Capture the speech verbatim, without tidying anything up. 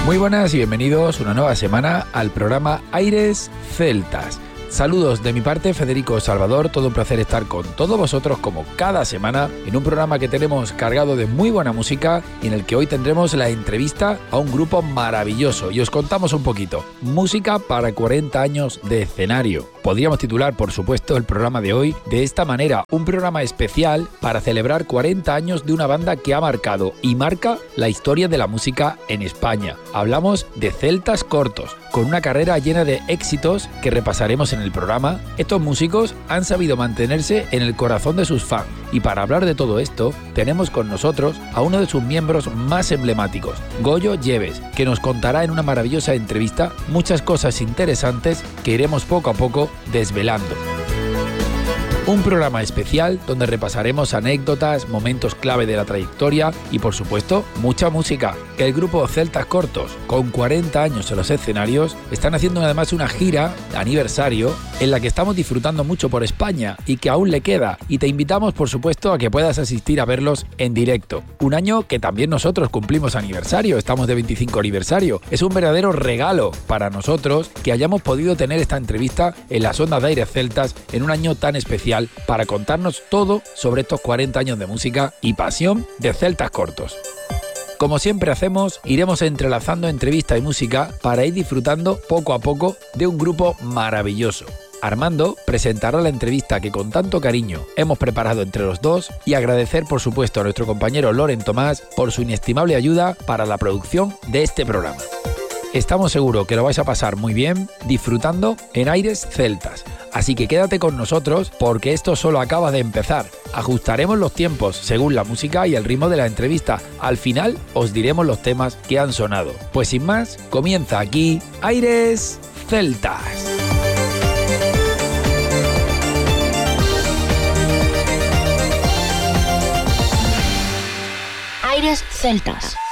Muy buenas y bienvenidos una nueva semana al programa Aires Celtas. Saludos de mi parte, Federico Salvador, todo un placer estar con todos vosotros como cada semana en un programa que tenemos cargado de muy buena música y en el que hoy tendremos la entrevista a un grupo maravilloso y os contamos un poquito. Música para cuarenta años de escenario. Podríamos titular, por supuesto, el programa de hoy de esta manera, un programa especial para celebrar cuarenta años de una banda que ha marcado y marca la historia de la música en España. Hablamos de Celtas Cortos, con una carrera llena de éxitos que repasaremos en el programa. Estos músicos han sabido mantenerse en el corazón de sus fans y para hablar de todo esto tenemos con nosotros a uno de sus miembros más emblemáticos, Goyo Lleves, que nos contará en una maravillosa entrevista muchas cosas interesantes que iremos poco a poco desvelando. Un programa especial donde repasaremos anécdotas, momentos clave de la trayectoria y, por supuesto, mucha música. El grupo Celtas Cortos, con cuarenta años en los escenarios, están haciendo además una gira de aniversario en la que estamos disfrutando mucho por España y que aún le queda. Y te invitamos, por supuesto, a que puedas asistir a verlos en directo. Un año que también nosotros cumplimos aniversario, estamos de veinticinco aniversario. Es un verdadero regalo para nosotros que hayamos podido tener esta entrevista en las ondas de Aires Celtas en un año tan especial para contarnos todo sobre estos cuarenta años de música y pasión de Celtas Cortos. Como siempre hacemos, iremos entrelazando entrevista y música para ir disfrutando poco a poco de un grupo maravilloso. Armando presentará la entrevista que con tanto cariño hemos preparado entre los dos y agradecer por supuesto a nuestro compañero Loren Tomás por su inestimable ayuda para la producción de este programa. Estamos seguros que lo vais a pasar muy bien disfrutando en Aires Celtas. Así que quédate con nosotros porque esto solo acaba de empezar. Ajustaremos los tiempos según la música y el ritmo de la entrevista. Al final os diremos los temas que han sonado. Pues sin más, comienza aquí Aires Celtas. Aires Celtas.